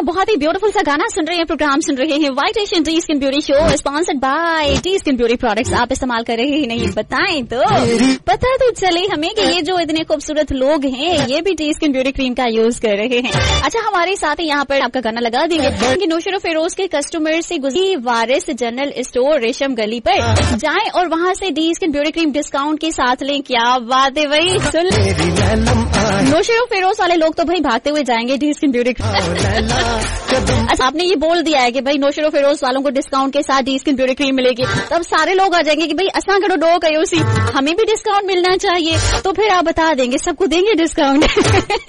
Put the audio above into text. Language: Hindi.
बहुत ही ब्यूटीफुल सा गाना सुन रहे हैं, प्रोग्राम सुन रहे हैं white Asian T skin beauty show sponsored by T skin beauty products. आप इस्तेमाल कर रहे हैं नहीं बताएं तो पता तो चले हमें कि ये जो इतने खूबसूरत लोग हैं ये भी टी स्किन ब्यूटी क्रीम का यूज कर रहे हैं। अच्छा, हमारे साथ ही यहाँ पर आपका गाना लगा देंगे कि नौशर फिरोज के कस्टमर से गुजरी वारिस जनरल स्टोर रेशम गली पर जाएं और वहाँ से T skin beauty cream discount के साथ लें। क्या बात है भाई, सुन नौशर फिरोज वाले लोग तो भाई भागते हुए जाएंगे टी स्किन ब्यूटी क्रीम। अच्छा, आपने ये बोल दिया है कि भाई नौशर फिरोज वालों को डिस्काउंट के साथ टी स्किन ब्यूटी क्रीम मिलेगी, तब सारे लोग आ जाएंगे कि भाई असा करो डो कयो सी, हमें भी डिस्काउंट मिलना चाहिए। तो फिर आप बता देंगे सबको देंगे डिस्काउंट।